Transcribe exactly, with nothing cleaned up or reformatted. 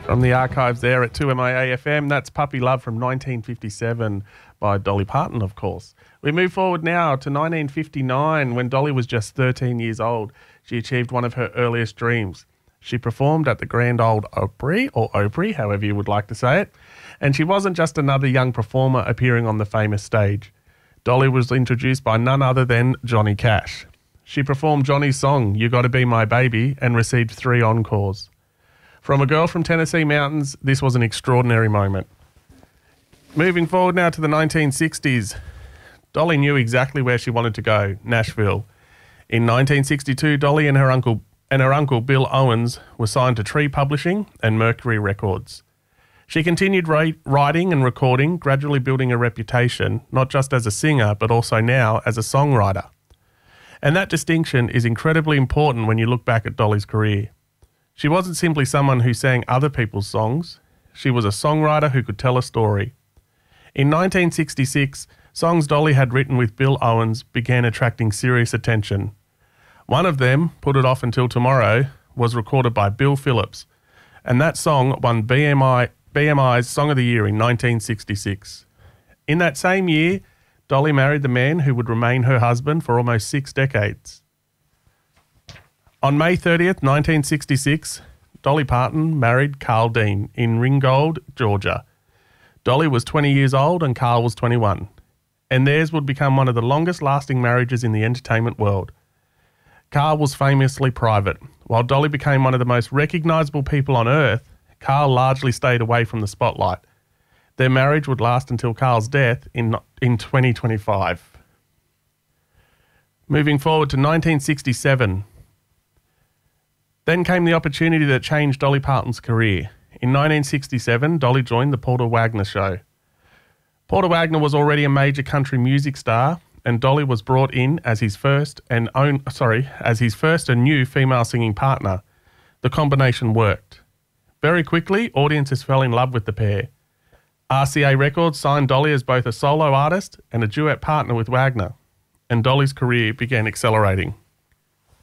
From the archives there at two M I A F M, that's Puppy Love from nineteen fifty-seven by Dolly Parton, of course. We move forward now to nineteen fifty-nine when Dolly was just thirteen years old. She achieved one of her earliest dreams. She performed at the Grand Ole Opry, or Opry, however you would like to say it, and she wasn't just another young performer appearing on the famous stage. Dolly was introduced by none other than Johnny Cash. She performed Johnny's song, You Gotta Be My Baby, and received three encores. From a girl from Tennessee mountains, this was an extraordinary moment. Moving forward now to the nineteen sixties, Dolly knew exactly where she wanted to go, Nashville. In nineteen sixty-two, Dolly and her uncle and her uncle Bill Owens were signed to Tree Publishing and Mercury Records. She continued writing and recording, gradually building a reputation, not just as a singer, but also now as a songwriter. And that distinction is incredibly important when you look back at Dolly's career. She wasn't simply someone who sang other people's songs. She was a songwriter who could tell a story. In nineteen sixty-six, songs Dolly had written with Bill Owens began attracting serious attention. One of them, Put It Off Until Tomorrow, was recorded by Bill Phillips, and that song won B M I, B M I's Song of the Year in nineteen sixty-six. In that same year, Dolly married the man who would remain her husband for almost six decades. On May thirtieth, nineteen sixty-six, Dolly Parton married Carl Dean in Ringgold, Georgia. Dolly was twenty years old and Carl was twenty-one, and theirs would become one of the longest-lasting marriages in the entertainment world. Carl was famously private. While Dolly became one of the most recognisable people on earth, Carl largely stayed away from the spotlight. Their marriage would last until Carl's death in, in twenty twenty-five. Moving forward to nineteen sixty-seven. Then came the opportunity that changed Dolly Parton's career. In nineteen sixty-seven, Dolly joined the Porter Wagoner Show. Porter Wagoner was already a major country music star, and Dolly was brought in as his first and own, sorry, as his first and new female singing partner. The combination worked. Very quickly, audiences fell in love with the pair. R C A Records signed Dolly as both a solo artist and a duet partner with Wagoner, and Dolly's career began accelerating.